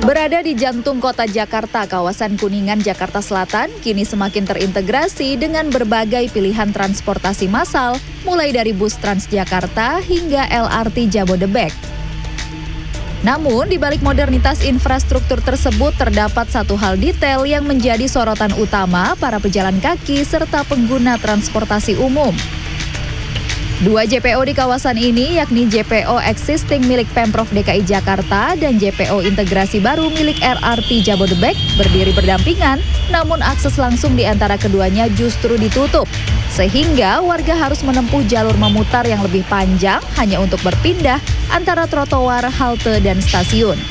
Berada di jantung kota Jakarta, kawasan Kuningan, Jakarta Selatan, kini semakin terintegrasi dengan berbagai pilihan transportasi massal, mulai dari bus Transjakarta hingga LRT Jabodebek. Namun, di balik modernitas infrastruktur tersebut terdapat satu hal detail yang menjadi sorotan utama para pejalan kaki serta pengguna transportasi umum. Dua JPO di kawasan ini, yakni JPO existing milik Pemprov DKI Jakarta dan JPO integrasi baru milik LRT Jabodebek, berdiri berdampingan, namun akses langsung di antara keduanya justru ditutup. Sehingga warga harus menempuh jalur memutar yang lebih panjang hanya untuk berpindah antara trotoar, halte, dan stasiun.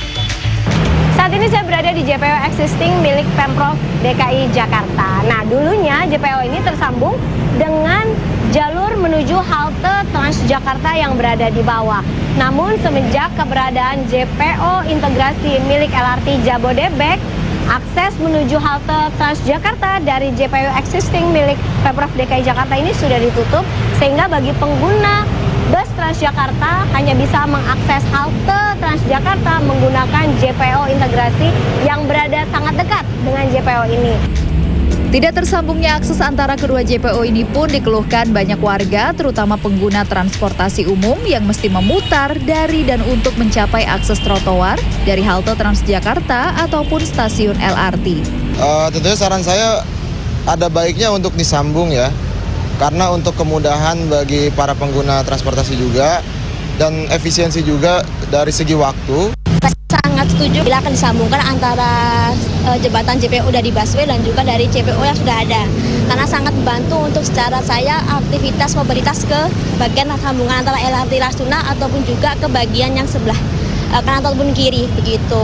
Saat ini saya berada di JPO existing milik Pemprov DKI Jakarta. Nah, dulunya JPO ini tersambung dengan jalur menuju halte Transjakarta yang berada di bawah. Namun semenjak keberadaan JPO integrasi milik LRT Jabodebek, akses menuju halte Transjakarta dari JPO existing milik Pemprov DKI Jakarta ini sudah ditutup, sehingga bagi pengguna bus Transjakarta hanya bisa mengakses halte Transjakarta menggunakan JPO integrasi yang berada sangat dekat dengan JPO ini. Tidak tersambungnya akses antara kedua JPO ini pun dikeluhkan banyak warga, terutama pengguna transportasi umum yang mesti memutar dari dan untuk mencapai akses trotoar dari halte Transjakarta ataupun stasiun LRT. Tentunya saran saya ada baiknya untuk disambung ya, karena untuk kemudahan bagi para pengguna transportasi juga dan efisiensi juga dari segi waktu. Sangat setuju bila akan disambungkan antara jembatan JPO dari busway dan juga dari JPO yang sudah ada, karena sangat membantu untuk secara saya aktivitas mobilitas ke bagian sambungan antara LRT Rasuna ataupun juga ke bagian yang sebelah kanan ataupun kiri begitu.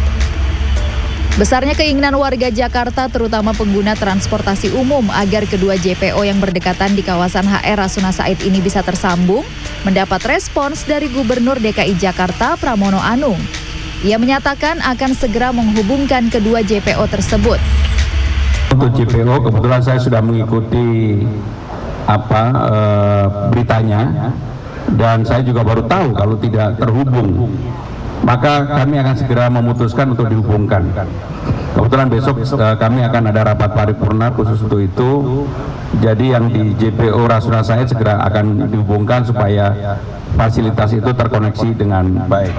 Besarnya keinginan warga Jakarta, terutama pengguna transportasi umum, agar kedua JPO yang berdekatan di kawasan HR Rasuna Said ini bisa tersambung, mendapat respons dari Gubernur DKI Jakarta Pramono Anung. Ia menyatakan akan segera menghubungkan kedua JPO tersebut. Untuk JPO kebetulan saya sudah mengikuti beritanya dan saya juga baru tahu kalau tidak terhubung. Maka kami akan segera memutuskan untuk dihubungkan. Kebetulan besok kami akan ada rapat paripurna khusus untuk itu. Jadi yang di JPO Rasuna Said segera akan dihubungkan supaya fasilitas itu terkoneksi dengan baik.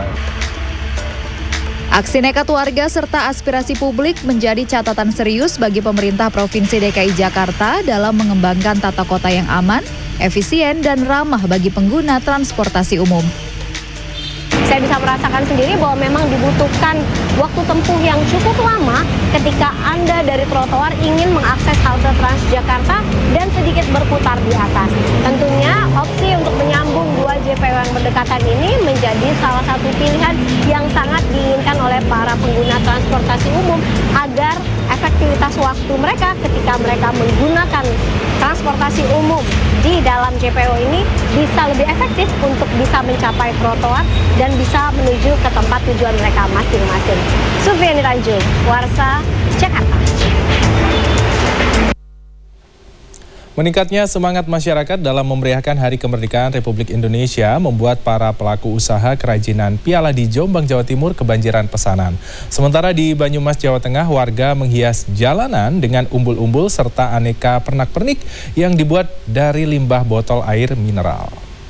Aksi nekat warga serta aspirasi publik menjadi catatan serius bagi pemerintah Provinsi DKI Jakarta dalam mengembangkan tata kota yang aman, efisien, dan ramah bagi pengguna transportasi umum. Saya bisa merasakan sendiri bahwa memang dibutuhkan waktu tempuh yang cukup lama ketika Anda dari trotoar ingin mengakses halte Transjakarta dan sedikit berputar di atas. Tentunya opsi untuk menyambung dua JPO yang berdekatan ini menjadi salah satu pilihan yang sangat diinginkan oleh para pengguna transportasi umum agar efektivitas waktu mereka ketika mereka menggunakan transportasi umum di dalam JPO ini bisa lebih efektif untuk bisa mencapai trotoar dan bisa menuju ke tempat tujuan mereka masing-masing. Sufiani Tanjung, Warsa, Jakarta. Meningkatnya semangat masyarakat dalam memeriahkan Hari Kemerdekaan Republik Indonesia membuat para pelaku usaha kerajinan piala di Jombang, Jawa Timur kebanjiran pesanan. Sementara di Banyumas, Jawa Tengah, warga menghias jalanan dengan umbul-umbul serta aneka pernak-pernik yang dibuat dari limbah botol air mineral.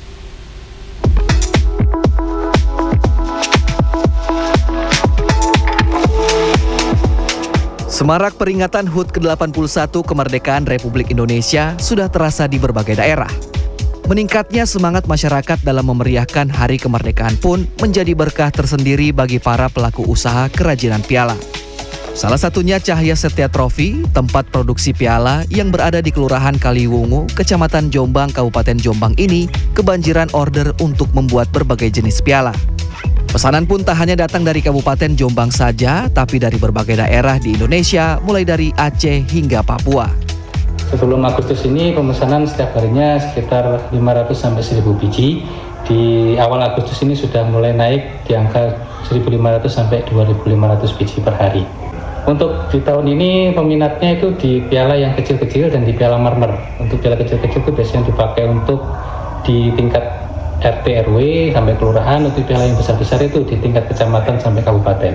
Semarak peringatan HUT ke-81 Kemerdekaan Republik Indonesia sudah terasa di berbagai daerah. Meningkatnya semangat masyarakat dalam memeriahkan Hari Kemerdekaan pun menjadi berkah tersendiri bagi para pelaku usaha kerajinan piala. Salah satunya Cahya Setia Trofi, tempat produksi piala yang berada di Kelurahan Kaliwungu, Kecamatan Jombang, Kabupaten Jombang ini kebanjiran order untuk membuat berbagai jenis piala. Pesanan pun tak hanya datang dari Kabupaten Jombang saja, tapi dari berbagai daerah di Indonesia, mulai dari Aceh hingga Papua. Sebelum Agustus ini pemesanan setiap harinya sekitar 500 sampai 1000 biji. Di awal Agustus ini sudah mulai naik di angka 1.500 sampai 2.500 biji per hari. Untuk di tahun ini peminatnya itu di piala yang kecil-kecil dan di piala marmer. Untuk piala kecil-kecil itu biasanya dipakai untuk di tingkat RT RW sampai kelurahan, untuk piala yang besar-besar itu di tingkat kecamatan sampai kabupaten.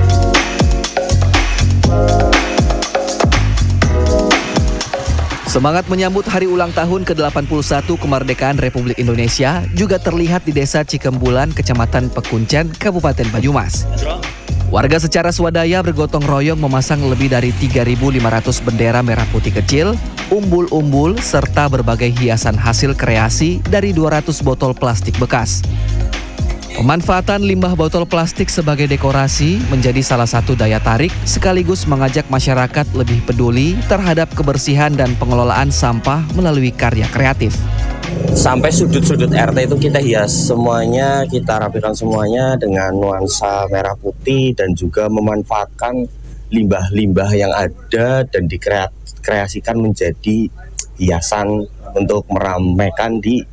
Semangat menyambut hari ulang tahun ke-81 kemerdekaan Republik Indonesia juga terlihat di Desa Cikembulan, Kecamatan Pekuncen, Kabupaten Banyumas. Warga secara swadaya bergotong royong memasang lebih dari 3.500 bendera merah putih kecil, umbul-umbul, serta berbagai hiasan hasil kreasi dari 200 botol plastik bekas. Pemanfaatan limbah botol plastik sebagai dekorasi menjadi salah satu daya tarik sekaligus mengajak masyarakat lebih peduli terhadap kebersihan dan pengelolaan sampah melalui karya kreatif. Sampai sudut-sudut RT itu kita hias semuanya, kita rapikan semuanya dengan nuansa merah putih dan juga memanfaatkan limbah-limbah yang ada dan dikreasikan menjadi hiasan untuk meramaikan di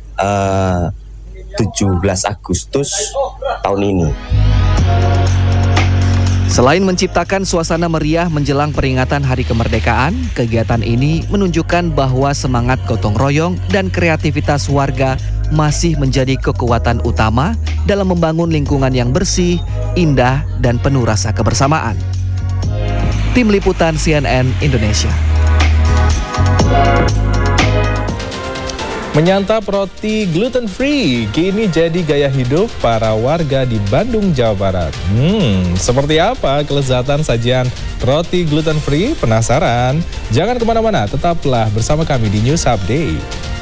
17 Agustus tahun ini. Selain menciptakan suasana meriah menjelang peringatan Hari Kemerdekaan, kegiatan ini menunjukkan bahwa semangat gotong royong dan kreativitas warga masih menjadi kekuatan utama dalam membangun lingkungan yang bersih, indah, dan penuh rasa kebersamaan. Tim Liputan CNN Indonesia. Menyantap roti gluten free kini jadi gaya hidup para warga di Bandung, Jawa Barat. Seperti apa kelezatan sajian roti gluten free? Penasaran? Jangan kemana-mana, tetaplah bersama kami di News Update.